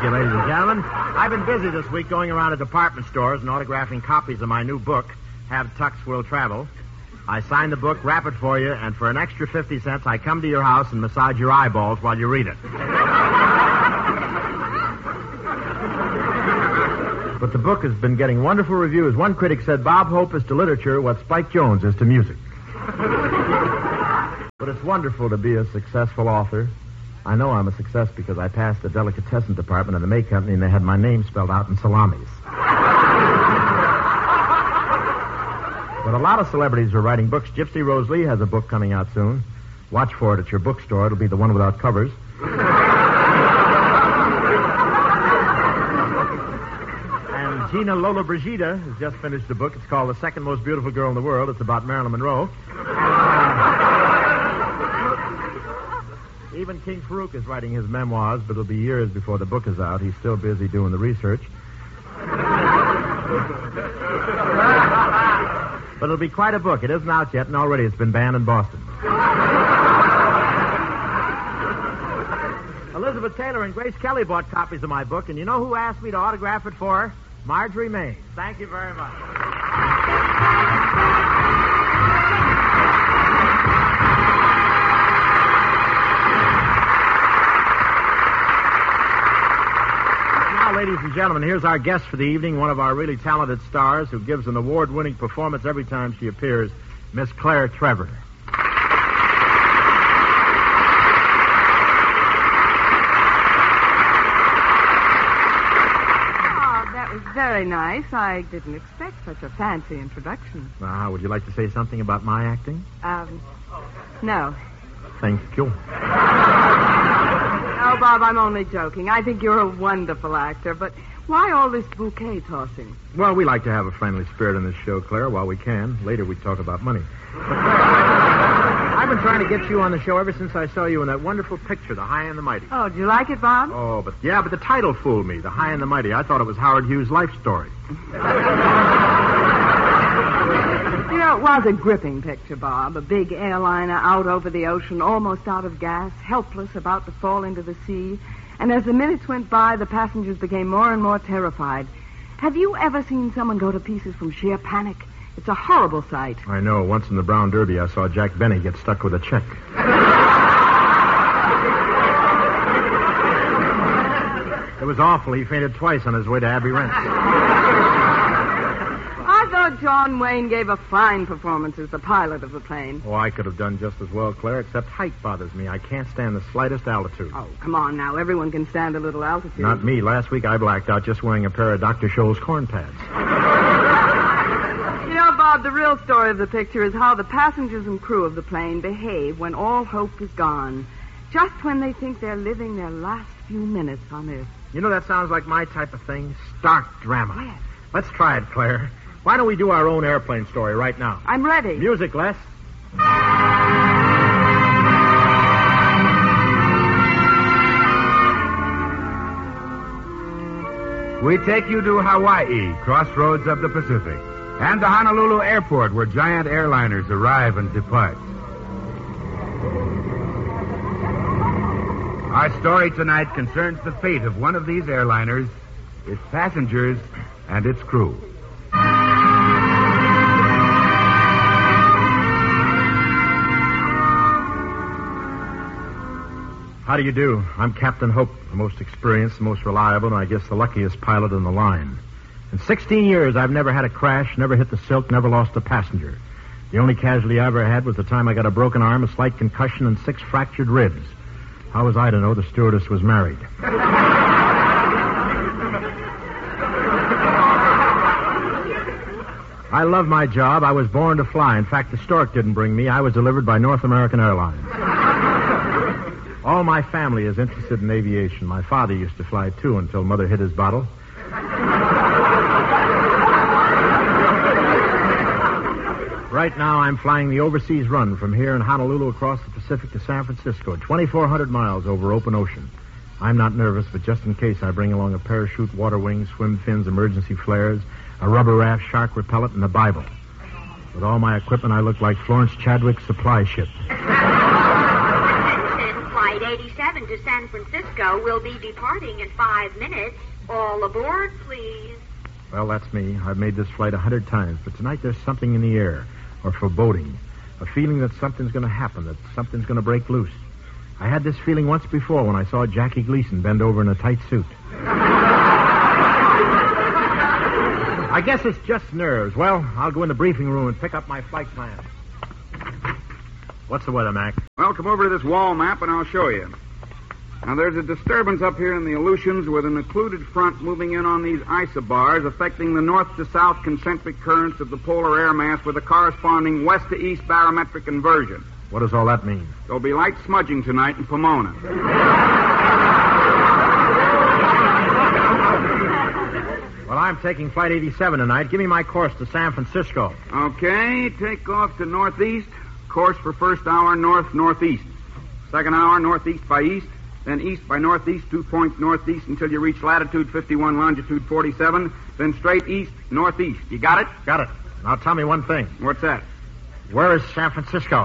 Thank you, ladies and gentlemen. I've been busy this week going around to department stores and autographing copies of my new book, Have Tux Will Travel. I signed the book, wrap it for you, and for an extra 50 cents, I come to your house and massage your eyeballs while you read it. But the book has been getting wonderful reviews. One critic said Bob Hope is to literature what Spike Jones is to music. But it's wonderful to be a successful author. I know I'm a success because I passed the delicatessen department of the May Company and they had my name spelled out in salamis. But a lot of celebrities are writing books. Gypsy Rose Lee has a book coming out soon. Watch for it at your bookstore. It'll be the one without covers. And Gina Lollobrigida has just finished a book. It's called The Second Most Beautiful Girl in the World. It's about Marilyn Monroe. Even King Farouk is writing his memoirs, but it'll be years before the book is out. He's still busy doing the research. But it'll be quite a book. It isn't out yet, and already it's been banned in Boston. Elizabeth Taylor and Grace Kelly bought copies of my book, and you know who asked me to autograph it for her? Marjorie Mays. Thank you very much. Ladies and gentlemen, here's our guest for the evening, one of our really talented stars who gives an award-winning performance every time she appears, Miss Claire Trevor. Oh, that was very nice. I didn't expect such a fancy introduction. Would you like to say something about my acting? No. Thank you. Oh, Bob, I'm only joking. I think you're a wonderful actor, but why all this bouquet tossing? Well, we like to have a friendly spirit in this show, Claire, while we can. Later we talk about money. But Claire, I've been trying to get you on the show ever since I saw you in that wonderful picture, The High and the Mighty. Oh, do you like it, Bob? Oh, but the title fooled me, The High and the Mighty. I thought it was Howard Hughes' life story. You know, it was a gripping picture, Bob. A big airliner out over the ocean, almost out of gas, helpless, about to fall into the sea. And as the minutes went by, the passengers became more and more terrified. Have you ever seen someone go to pieces from sheer panic? It's a horrible sight. I know. Once in the Brown Derby, I saw Jack Benny get stuck with a check. It was awful. He fainted twice on his way to Abbey Rents. I thought John Wayne gave a fine performance as the pilot of the plane. Oh, I could have done just as well, Claire, except height bothers me. I can't stand the slightest altitude. Oh, come on now. Everyone can stand a little altitude. Not me. Last week I blacked out just wearing a pair of Dr. Scholl's corn pads. You know, Bob, the real story of the picture is how the passengers and crew of the plane behave when all hope is gone. Just when they think they're living their last few minutes on Earth. You know, that sounds like my type of thing. Stark drama. Yes. Let's try it, Claire. Why don't we do our own airplane story right now? I'm ready. Music, Les. We take you to Hawaii, crossroads of the Pacific, and to Honolulu Airport, where giant airliners arrive and depart. Our story tonight concerns the fate of one of these airliners, its passengers, and its crew. How do you do? I'm Captain Hope, the most experienced, the most reliable, and I guess the luckiest pilot in the line. In 16 years, I've never had a crash, never hit the silk, never lost a passenger. The only casualty I ever had was the time I got a broken arm, a slight concussion, and 6 fractured ribs. How was I to know the stewardess was married? I love my job. I was born to fly. In fact, the stork didn't bring me. I was delivered by North American Airlines. All my family is interested in aviation. My father used to fly, too, until Mother hit his bottle. Right now, I'm flying the overseas run from here in Honolulu across the Pacific to San Francisco, 2,400 miles over open ocean. I'm not nervous, but just in case, I bring along a parachute, water wings, swim fins, emergency flares, a rubber raft, shark repellent, and a Bible. With all my equipment, I look like Florence Chadwick's supply ship. Flight 87 Boston to San Francisco will be departing in 5 minutes. All aboard, please. Well, that's me. I've made this flight 100 times, but tonight there's something in the air, or foreboding. A feeling that something's going to happen, that something's going to break loose. I had this feeling once before when I saw Jackie Gleason bend over in a tight suit. I guess it's just nerves. Well, I'll go in the briefing room and pick up my flight plan. What's the weather, Mac? Well, come over to this wall map and I'll show you. Now, there's a disturbance up here in the Aleutians with an occluded front moving in on these isobars, affecting the north to south concentric currents of the polar air mass with a corresponding west to east barometric inversion. What does all that mean? There'll be light smudging tonight in Pomona. Well, I'm taking Flight 87 tonight. Give me my course to San Francisco. Okay, take off to northeast. Course for first hour, north-northeast. Second hour, northeast by east. Then east by northeast, 2 points northeast until you reach latitude 51, longitude 47. Then straight east, northeast. You got it? Got it. Now tell me one thing. What's that? Where is San Francisco?